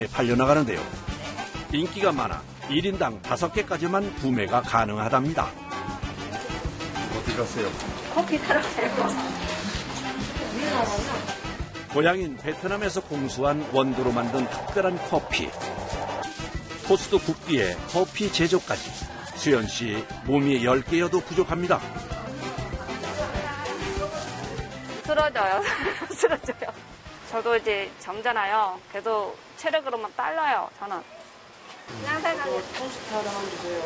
팔려나가는데요. 인기가 많아 1인당 5개까지만 구매가 가능하답니다. 어디 가세요? 커피 타러 가요. 고향인 베트남에서 공수한 원두로 만든 특별한 커피. 토스트 굽기에 커피 제조까지. 수연 씨 몸이 10개여도 부족합니다. 쓰러져요. 쓰러져요. 저도 이제 젊잖아요. 그래도 체력으로만 딸려요, 저는. 토스트 하나만 주세요.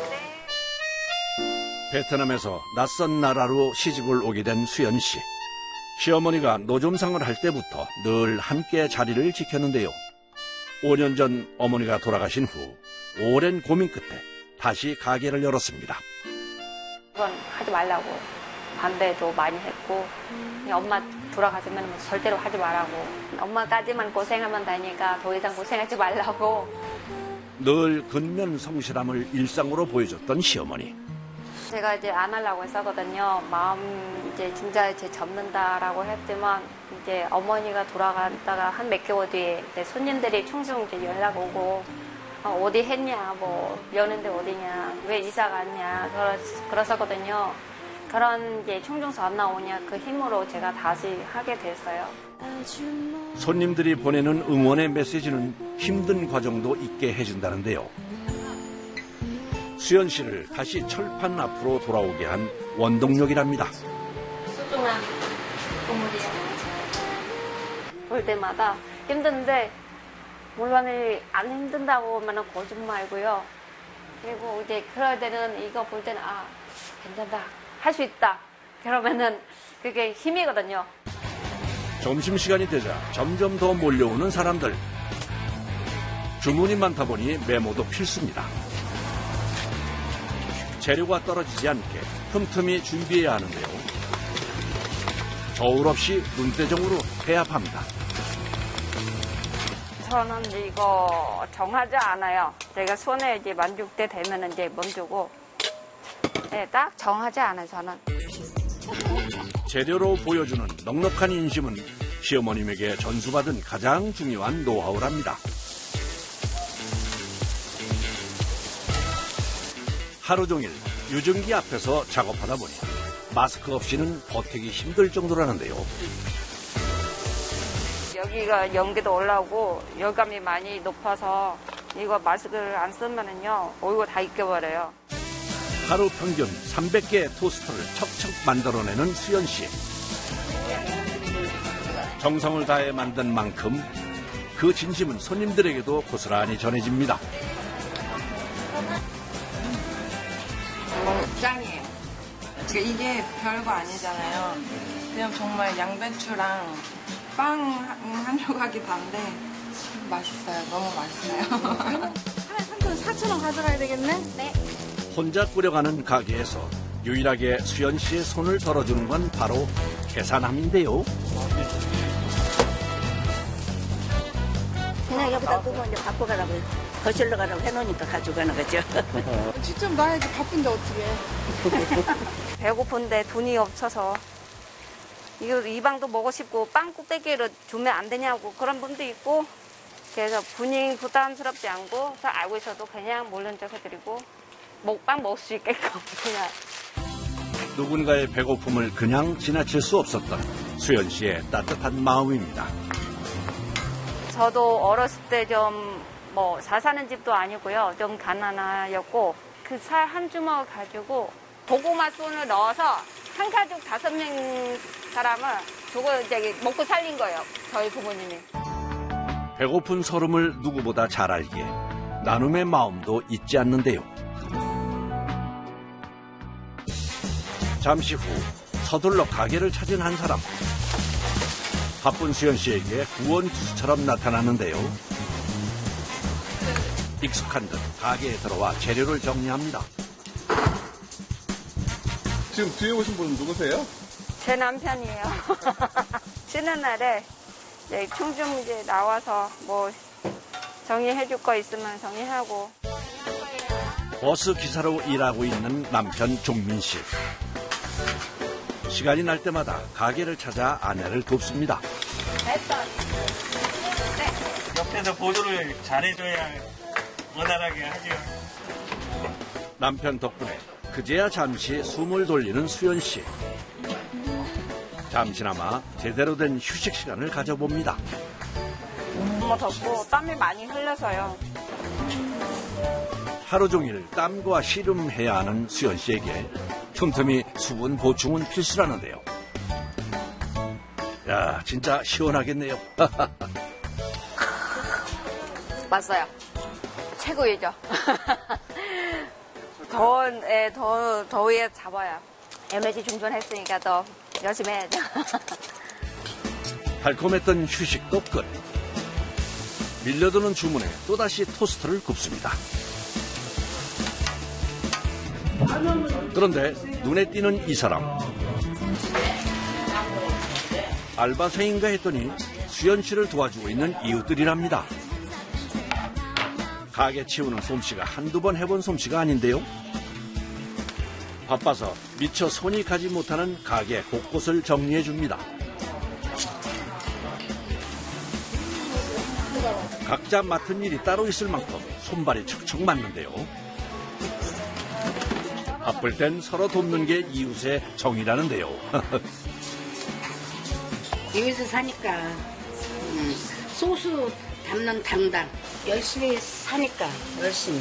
베트남에서 낯선 나라로 시집을 오게 된 수연 씨. 시어머니가 노점상을 할 때부터 늘 함께 자리를 지켰는데요. 5년 전 어머니가 돌아가신 후 오랜 고민 끝에 다시 가게를 열었습니다. 이건 하지 말라고 반대도 많이 했고 엄마 돌아가시면 절대로 하지 말라고 엄마까지만 고생하면 되니까 더 이상 고생하지 말라고 늘 근면 성실함을 일상으로 보여줬던 시어머니. 제가 이제 안 하려고 했었거든요. 마음 이제 진짜 이제 접는다라고 했지만 이제 어머니가 돌아갔다가 한 몇 개월 뒤에 이제 손님들이 충성 이제 연락 오고 어디 했냐, 뭐 여는데 어디냐, 왜 이사 갔냐 그랬었거든요. 그런 이제 충정서 안 나오냐 그 힘으로 제가 다시 하게 됐어요. 손님들이 보내는 응원의 메시지는 힘든 과정도 있게 해준다는데요. 수연 씨를 다시 철판 앞으로 돌아오게 한 원동력이랍니다. 소중한 동물이에요. 볼 때마다 힘든데 물론 안 힘든다고 하면 거짓말고요. 그리고 이제 그럴 때는 이거 볼 때는 괜찮다, 할 수 있다. 그러면은 그게 힘이거든요. 점심시간이 되자 점점 더 몰려오는 사람들. 주문이 많다 보니 메모도 필수입니다. 재료가 떨어지지 않게 틈틈이 준비해야 하는데요. 저울 없이 눈대중으로 배합합니다. 저는 이거 정하지 않아요. 제가 손에 이제 만질 때 되면 이제 멈추고, 네, 딱 정하지 않아요, 저는. 재료로 보여주는 넉넉한 인심은 시어머님에게 전수받은 가장 중요한 노하우랍니다. 하루 종일 유증기 앞에서 작업하다 보니 마스크 없이는 버티기 힘들 정도라는데요. 여기가 연기도 올라오고 열감이 많이 높아서 이거 마스크를 안 쓰면은요, 얼굴 다 익혀버려요. 하루 평균 300개의 토스트를 척척 만들어내는 수연 씨. 정성을 다해 만든 만큼 그 진심은 손님들에게도 고스란히 전해집니다. 짱이에요. 이게 별거 아니잖아요. 그냥 정말 양배추랑 빵 한 조각이 반데 맛있어요. 너무 맛있어요. 하나에 3,400원 가져가야 되겠네? 네. 혼자 꾸려가는 가게에서 유일하게 수연 씨의 손을 덜어주는 건 바로 계산함인데요. 그냥 여기다 두고 이제 갖고 가라고 거실로 가라고 해놓으니까 가져가는 거죠. 직접 놔야지 바쁜데 어떻게. 배고픈데 돈이 없어서 이거 이 방도 먹고 싶고 빵 꼭대기로 주면 안 되냐고 그런 분도 있고 그래서 분위기 부담스럽지 않고 저 알고 있어도 그냥 모른 척 해드리고 빵 먹을 수 있게끔 그냥. 누군가의 배고픔을 그냥 지나칠 수 없었던 수연 씨의 따뜻한 마음입니다. 저도 어렸을 때 좀 뭐 잘 사는 집도 아니고요. 좀 가난하였고 그 살 한 주먹 가지고 고구마 손을 넣어서 한 가족 5명 사람을 저거 이제 먹고 살린 거예요. 저희 부모님이. 배고픈 서름을 누구보다 잘 알기에 나눔의 마음도 잊지 않는데요. 잠시 후 서둘러 가게를 찾은 한 사람. 바쁜 수연 씨에게 구원투수처럼 나타났는데요. 익숙한 듯 가게에 들어와 재료를 정리합니다. 지금 뒤에 오신 분은 누구세요? 제 남편이에요. 쉬는 날에 충중 이제 나와서 뭐 정리해줄 거 있으면 정리하고. 버스 기사로 일하고 있는 남편 종민 씨. 시간이 날 때마다 가게를 찾아 아내를 돕습니다. 됐어. 네. 옆에 옆에서 보조를 잘해줘야 원활하게 하죠. 남편 덕분에 그제야 잠시 숨을 돌리는 수연 씨. 잠시나마 제대로 된 휴식 시간을 가져봅니다. 너무 덥고 땀이 많이 흘려서요. 하루 종일 땀과 씨름해야 하는 수연 씨에게 틈틈이 수분 보충은 필수라는데요. 야, 진짜 시원하겠네요. 맞아요. 최고이죠. 더위에 잡아요. 에너지 충전했으니까 더 열심히 해야죠. 달콤했던 휴식도 끝. 밀려드는 주문에 또다시 토스트를 굽습니다. 그런데 눈에 띄는 이 사람. 알바생인가 했더니 수연 씨를 도와주고 있는 이웃들이랍니다. 가게 치우는 솜씨가 한두 번 해본 솜씨가 아닌데요. 바빠서 미처 손이 가지 못하는 가게 곳곳을 정리해 줍니다. 각자 맡은 일이 따로 있을 만큼 손발이 척척 맞는데요. 바쁠 땐 서로 돕는 게 이웃의 정이라는데요. 여기서 사니까 소스 담는 담당 열심히 사니까 열심히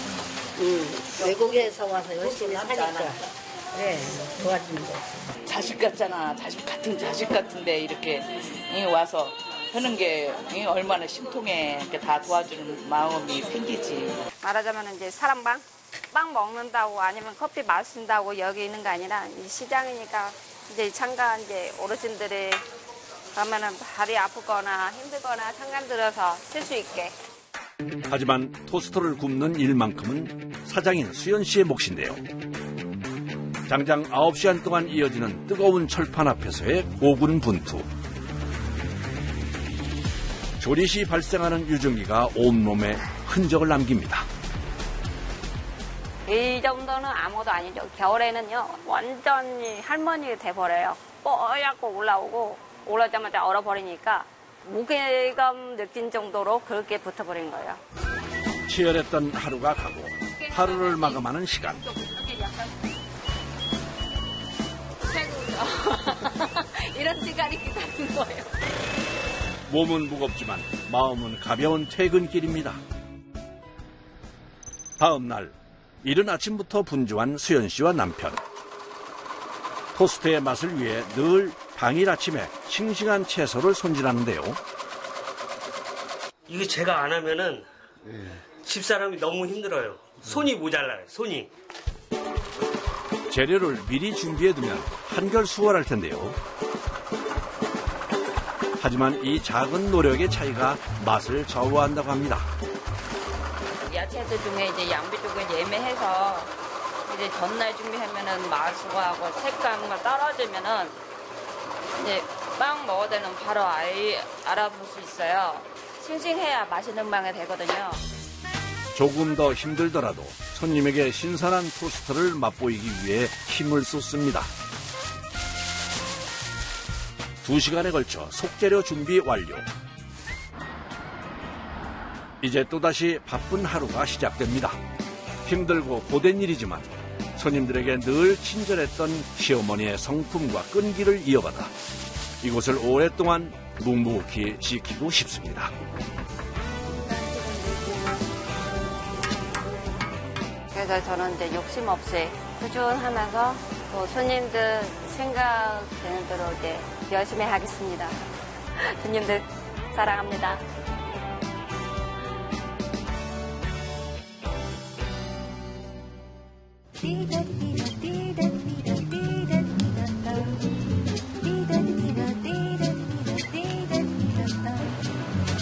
외국에서 와서 열심히 사니까 그래 도와주는 거. 자식 같잖아. 자식 같은데 이렇게 와서 하는 게 얼마나 심통해. 이렇게 다 도와주는 마음이 생기지. 말하자면 이제 사람방? 빵 먹는다고 아니면 커피 마신다고 여기 있는 거 아니라 이 시장이니까 이제 잠깐 이제 어르신들이 그러면은 발이 아프거나 힘들거나 잠깐 들어서 쉴 수 있게. 하지만 토스트를 굽는 일만큼은 사장인 수연 씨의 몫인데요. 장장 9시간 동안 이어지는 뜨거운 철판 앞에서의 고군분투. 조리 시 발생하는 유증기가 온몸에 흔적을 남깁니다. 이 정도는 아무도 아니죠. 겨울에는요 완전히 할머니가 돼버려요. 뽀얗고 올라오자마자 얼어버리니까 무게감 느낀 정도로 그렇게 붙어버린 거예요. 치열했던 하루가 가고 하루를 마감하는 시간. 이런 시간이 기다린 거예요. 몸은 무겁지만 마음은 가벼운 퇴근길입니다. 다음 날 이른 아침부터 분주한 수연 씨와 남편. 토스트의 맛을 위해 늘 당일 아침에 싱싱한 채소를 손질하는데요. 이거 제가 안 하면은 집사람이 너무 힘들어요. 손이 모자라요. 손이. 재료를 미리 준비해두면 한결 수월할 텐데요. 하지만 이 작은 노력의 차이가 맛을 좌우한다고 합니다. 야채들 중에 이제 양배 쪽을 예매해서 이제 전날 준비하면은 맛하고 색감과 떨어지면은 이제 빵 먹을 때는 바로 알아볼 수 있어요. 싱싱해야 맛있는 빵이 되거든요. 조금 더 힘들더라도 손님에게 신선한 토스트를 맛보이기 위해 힘을 쏟습니다. 2시간에 걸쳐 속재료 준비 완료. 이제 또다시 바쁜 하루가 시작됩니다. 힘들고 고된 일이지만 손님들에게 늘 친절했던 시어머니의 성품과 끈기를 이어받아 이곳을 오랫동안 묵묵히 지키고 싶습니다. 그래서 저는 이제 욕심 없이 꾸준하면서 또 손님들 생각되는 대로 이제 열심히 하겠습니다. 손님들 사랑합니다. 기대